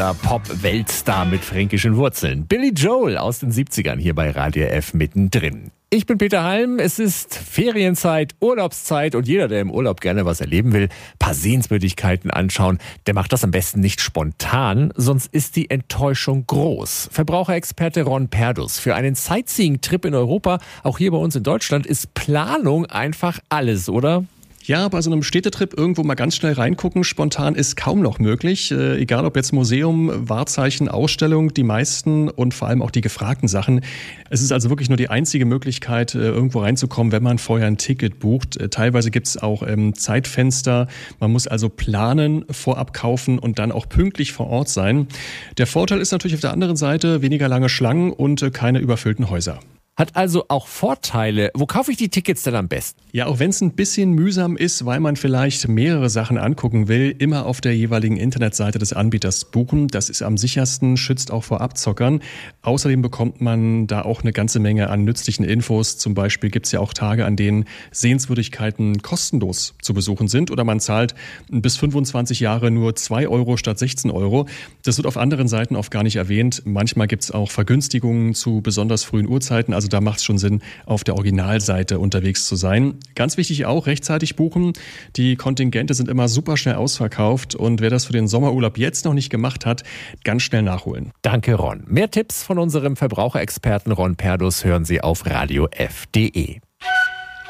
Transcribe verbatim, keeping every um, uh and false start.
Pop-Weltstar mit fränkischen Wurzeln. Billy Joel aus den siebzigern hier bei Radio F mittendrin. Ich bin Peter Halm, es ist Ferienzeit, Urlaubszeit und jeder, der im Urlaub gerne was erleben will, paar Sehenswürdigkeiten anschauen, der macht das am besten nicht spontan, sonst ist die Enttäuschung groß. Verbraucherexperte Ron Perdus: Für einen Sightseeing-Trip in Europa, auch hier bei uns in Deutschland, ist Planung einfach alles, oder? Ja, bei so einem Städtetrip irgendwo mal ganz schnell reingucken, spontan ist kaum noch möglich. Äh, egal ob jetzt Museum, Wahrzeichen, Ausstellung, die meisten und vor allem auch die gefragten Sachen. Es ist also wirklich nur die einzige Möglichkeit, äh, irgendwo reinzukommen, wenn man vorher ein Ticket bucht. Äh, teilweise gibt es auch ähm, Zeitfenster. Man muss also planen, vorab kaufen und dann auch pünktlich vor Ort sein. Der Vorteil ist natürlich auf der anderen Seite weniger lange Schlangen und äh, keine überfüllten Häuser. Hat also auch Vorteile. Wo kaufe ich die Tickets denn am besten? Ja, auch wenn es ein bisschen mühsam ist, weil man vielleicht mehrere Sachen angucken will, immer auf der jeweiligen Internetseite des Anbieters buchen. Das ist am sichersten, schützt auch vor Abzockern. Außerdem bekommt man da auch eine ganze Menge an nützlichen Infos. Zum Beispiel gibt es ja auch Tage, an denen Sehenswürdigkeiten kostenlos zu besuchen sind oder man zahlt bis fünfundzwanzig Jahre nur zwei Euro statt sechzehn Euro. Das wird auf anderen Seiten oft gar nicht erwähnt. Manchmal gibt es auch Vergünstigungen zu besonders frühen Uhrzeiten. Also da macht es schon Sinn, auf der Originalseite unterwegs zu sein. Ganz wichtig auch, rechtzeitig buchen. Die Kontingente sind immer super schnell ausverkauft und wer das für den Sommerurlaub jetzt noch nicht gemacht hat, ganz schnell nachholen. Danke, Ron. Mehr Tipps von unserem Verbraucherexperten Ron Perdus hören Sie auf radio f punkt de.